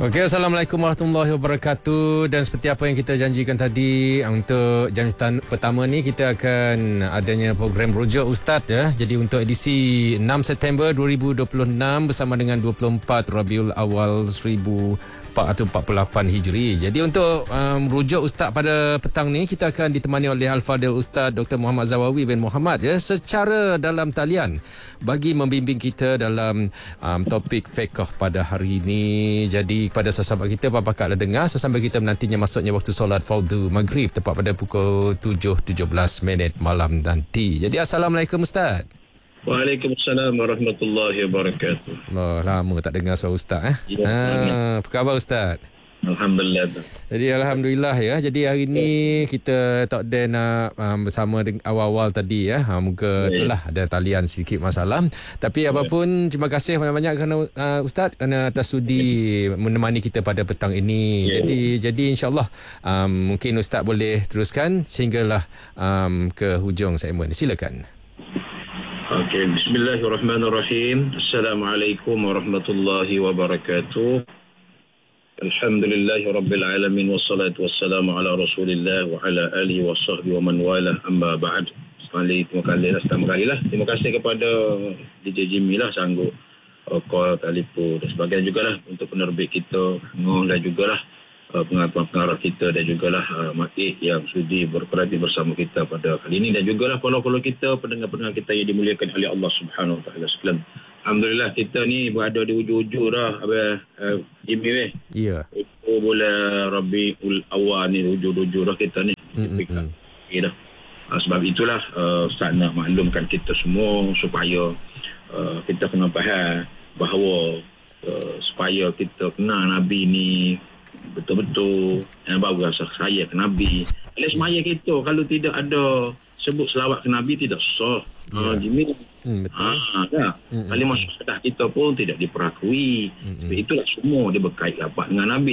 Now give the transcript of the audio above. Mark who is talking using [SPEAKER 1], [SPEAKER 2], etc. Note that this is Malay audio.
[SPEAKER 1] Okey, Assalamualaikum warahmatullahi wabarakatuh. Dan seperti apa yang kita janjikan tadi, untuk jam pertama ni kita akan adanya program Rujuk Ustaz ya. Jadi untuk edisi 6 September 2026 bersama dengan 24 Rabiul Awal 1448 Hijri. Jadi untuk Rujuk Ustaz pada petang ni kita akan ditemani oleh Al-Fadil Ustaz Dr. Muhammad Zawawi bin Muhammad ya, secara dalam talian bagi membimbing kita dalam topik fiqh pada hari ini. Jadi kepada sahabat kita, apa-apa dah dengar sampai kita menantinya masuknya waktu solat fardu maghrib tepat pada pukul 7.17 malam nanti. Jadi Assalamualaikum Ustaz.
[SPEAKER 2] Waalaikumsalam warahmatullahi wabarakatuh.
[SPEAKER 1] Lama tak dengar suara Ustaz apa khabar Ustaz?
[SPEAKER 2] Alhamdulillah.
[SPEAKER 1] Jadi Alhamdulillah ya. Jadi hari ni kita tak ada nak bersama awal-awal tadi ya. Muka itulah ada talian sedikit masalah. Tapi apapun, terima kasih banyak-banyak kerana Ustaz kerana atas sudi menemani kita pada petang ini. Jadi insya-Allah mungkin Ustaz boleh teruskan sehinggalah ke hujung segmen. Silakan.
[SPEAKER 2] Okey, bismillahirrahmanirrahim. Assalamualaikum warahmatullahi wabarakatuh. Alhamdulillahi rabbil alamin wassalatu wassalamu ala Rasulillah wa ala alihi wa sahbihi wa man wala, amma ba'd. Terima kasih kepada DJ Jimmy lah sanggup call, telefon dan sebagainya jugalah untuk penerbit kita Ngong dan jugalah pengarah kita dan jugalah Mak yang sudi berperhati bersama kita pada kali ini, dan jugalah follow kita, pendengar-pendengar kita yang dimuliakan oleh Allah Subhanahu Wa Taala sekalian. Alhamdulillah kita ni berada di hujung-hujung dah Jimmy weh.
[SPEAKER 1] Ya.
[SPEAKER 2] Itu bulan Rabiul Awal ni, hujung-hujung dah kita ni. Dah. Sebab itulah Ustaz nak maklumkan kita semua supaya kita kena faham bahawa supaya kita kenal Nabi ni betul-betul baru rasa saya ke Nabi. Oleh semaya kita kalau tidak ada sebut selawat ke Nabi tidak sah. Jimmy. Betul. Kalimah syahadah kita pun tidak diperakui. Itulah semua dia berkait rapat dengan Nabi.